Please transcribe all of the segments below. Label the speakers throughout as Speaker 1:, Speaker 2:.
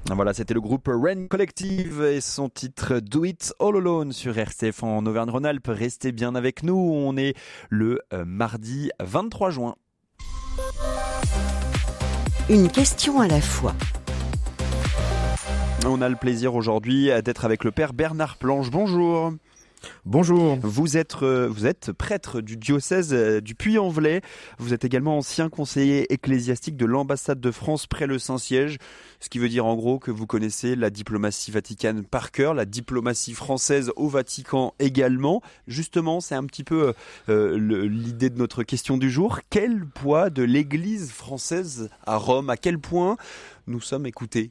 Speaker 1: Voilà, c'était le groupe Rain Collective et son titre Do It All Alone sur RCF en Auvergne-Rhône-Alpes. Restez bien avec nous, on est le mardi 23 juin.
Speaker 2: Une question à la fois.
Speaker 1: On a le plaisir aujourd'hui d'être avec le père Bernard Planche. Bonjour.
Speaker 3: Bonjour.
Speaker 1: Vous êtes prêtre du diocèse du Puy-en-Velay. Vous êtes également ancien conseiller ecclésiastique de l'ambassade de France près le Saint-Siège. Ce qui veut dire en gros que vous connaissez la diplomatie vaticane par cœur, la diplomatie française au Vatican également. Justement, c'est un petit peu l'idée de notre question du jour. Quel poids de l'Église française à Rome? À quel point nous sommes écoutés?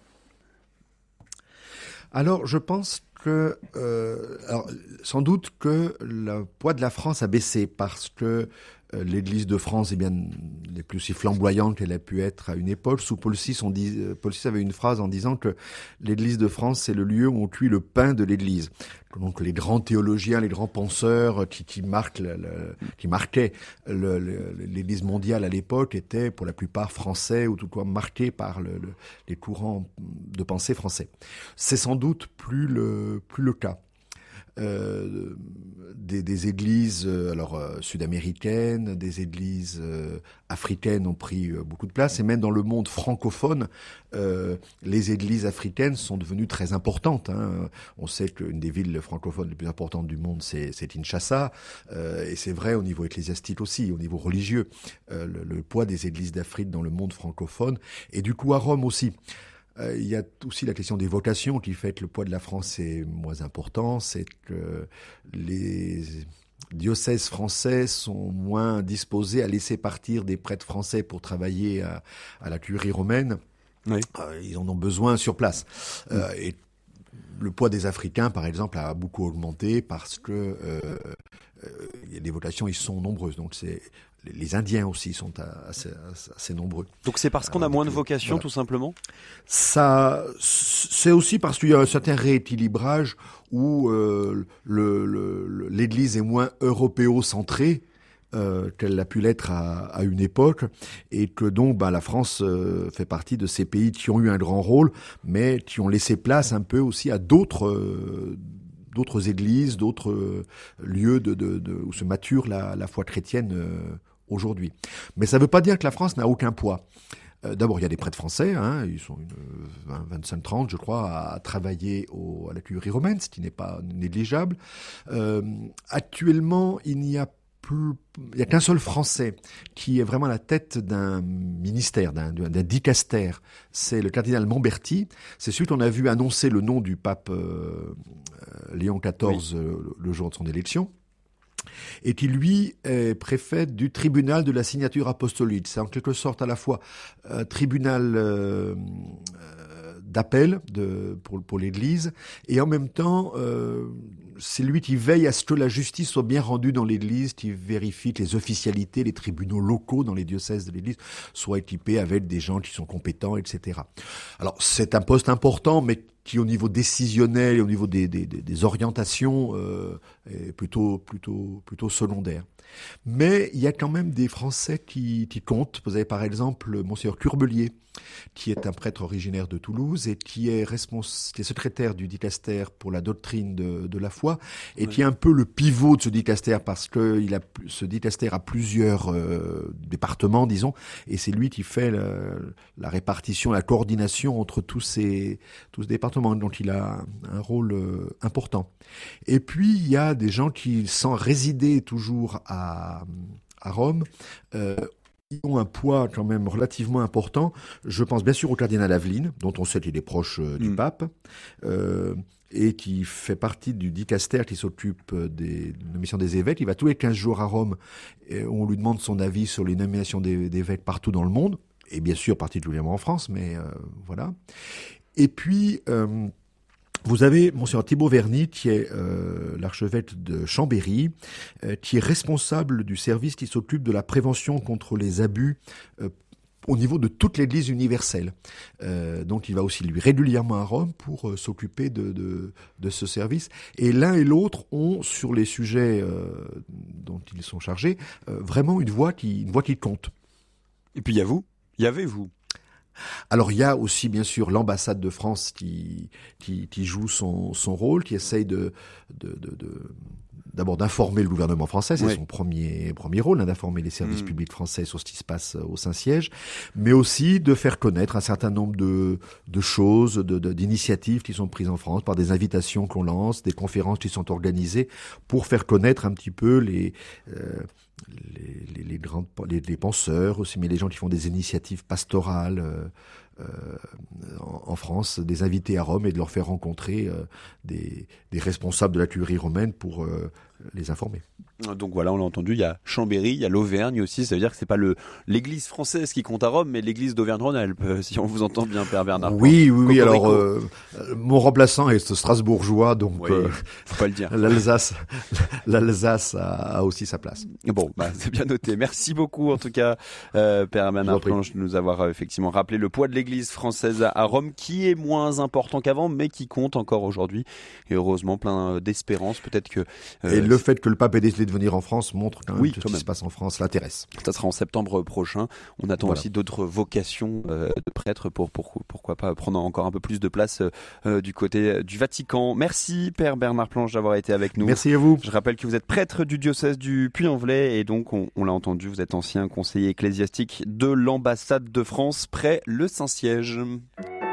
Speaker 3: Alors, je pense que, sans doute que le poids de la France a baissé parce que l'Église de France est bien n'est plus si flamboyante qu'elle a pu être à une époque. Sous Paul VI, Paul VI avait une phrase en disant que l'Église de France, c'est le lieu où on cuit le pain de l'Église. Donc les grands théologiens, les grands penseurs qui marquaient l'Église mondiale à l'époque étaient pour la plupart français ou tout cas marqués par les courants de pensée français. C'est sans doute plus le cas. Des églises sud-américaines, des églises africaines ont pris beaucoup de place, et même dans le monde francophone, les églises africaines sont devenues très importantes. On sait qu'une des villes francophones les plus importantes du monde, c'est Kinshasa, et c'est vrai au niveau ecclésiastique aussi, au niveau religieux, le poids des églises d'Afrique dans le monde francophone, et du coup à Rome aussi. Il y a aussi la question des vocations qui fait que le poids de la France est moins important. C'est que les diocèses français sont moins disposés à laisser partir des prêtres français pour travailler à la curie romaine. Oui. Ils en ont besoin sur place. Et le poids des Africains, par exemple, a beaucoup augmenté parce que les vocations, ils sont nombreuses. Donc les Indiens aussi sont assez nombreux.
Speaker 1: Donc c'est parce qu'on a moins de vocations, voilà. Tout simplement?
Speaker 3: Ça, c'est aussi parce qu'il y a un certain rééquilibrage où l'Église est moins européocentrée qu'elle a pu l'être à une époque, et que donc la France fait partie de ces pays qui ont eu un grand rôle, mais qui ont laissé place un peu aussi à d'autres églises, d'autres lieux où se mature la foi chrétienne aujourd'hui. Mais ça ne veut pas dire que la France n'a aucun poids. D'abord, il y a des prêtres français, ils sont 25-30, je crois, à travailler à la curie romaine, ce qui n'est pas négligeable. Actuellement, il n'y a qu'un seul Français qui est vraiment à la tête d'un ministère, d'un dicastère. C'est le cardinal Mamberti. C'est celui qu'on a vu annoncer le nom du pape Léon XIV le jour de son élection. Et qui, lui, est préfet du tribunal de la signature apostolique. C'est en quelque sorte à la fois tribunal d'appel pour l'Église, et en même temps, c'est lui qui veille à ce que la justice soit bien rendue dans l'Église, qui vérifie que les officialités, les tribunaux locaux dans les diocèses de l'Église soient équipés avec des gens qui sont compétents, etc. Alors, c'est un poste important, mais qui au niveau décisionnel et au niveau des orientations est plutôt secondaire. Mais il y a quand même des Français qui comptent. Vous avez par exemple Monseigneur Curbelier, qui est un prêtre originaire de Toulouse et qui est secrétaire du dicastère pour la doctrine de la foi, et qui est un peu le pivot de ce dicastère, parce que ce dicastère a plusieurs départements, disons, et c'est lui qui fait la répartition, la coordination entre tous ces départements, donc il a un rôle important. Et puis il y a des gens qui, sans résider toujours à Rome, ils ont un poids quand même relativement important. Je pense bien sûr au cardinal Aveline, dont on sait qu'il est proche du pape, et qui fait partie du dicastère qui s'occupe des nominations des évêques. Il va tous les 15 jours à Rome, et on lui demande son avis sur les nominations d'évêques partout dans le monde, et bien sûr particulièrement en France, mais voilà. Et puis vous avez Monseigneur Thibaut Verny, qui est l'archevêque de Chambéry, qui est responsable du service qui s'occupe de la prévention contre les abus au niveau de toute l'Église universelle. Donc il va aussi lui régulièrement à Rome pour s'occuper de ce service. Et l'un et l'autre ont, sur les sujets dont ils sont chargés, vraiment une voix qui compte.
Speaker 1: Et puis il y a vous, il y avait vous.
Speaker 3: Alors il y a aussi bien sûr l'ambassade de France qui joue son rôle, qui essaye d'abord d'informer le gouvernement français, c'est son premier rôle, d'informer les services publics français sur ce qui se passe au Saint-Siège, mais aussi de faire connaître un certain nombre de choses, d'initiatives qui sont prises en France par des invitations qu'on lance, des conférences qui sont organisées pour faire connaître un petit peu les penseurs aussi, mais les gens qui font des initiatives pastorales en France, des invités à Rome et de leur faire rencontrer des responsables de la curie romaine pour les informer.
Speaker 1: Donc voilà, on l'a entendu, il y a Chambéry, il y a l'Auvergne aussi, ça veut dire que c'est pas l'église française qui compte à Rome, mais l'église d'Auvergne-Rhône-Alpes, si on vous entend bien, Père Bernard.
Speaker 3: Oui, alors mon remplaçant est strasbourgeois, donc
Speaker 1: faut pas le dire.
Speaker 3: L'Alsace a aussi sa place.
Speaker 1: Bon, c'est bien noté. Merci beaucoup en tout cas, Père Bernard Planche, de nous avoir effectivement rappelé le poids de l'église française à Rome, qui est moins important qu'avant, mais qui compte encore aujourd'hui. Et heureusement, plein d'espérance, peut-être que...
Speaker 3: Et le fait que le pape ait décidé de venir en France montre quand même que ce qui se passe en France l'intéresse.
Speaker 1: Ça sera en septembre prochain. On attend aussi d'autres vocations de prêtres pour pourquoi pas prendre encore un peu plus de place du côté du Vatican. Merci Père Bernard Planche d'avoir été avec nous.
Speaker 3: Merci à vous.
Speaker 1: Je rappelle que vous êtes prêtre du diocèse du Puy-en-Velay et donc on l'a entendu, vous êtes ancien conseiller ecclésiastique de l'ambassade de France près le Saint-Siège.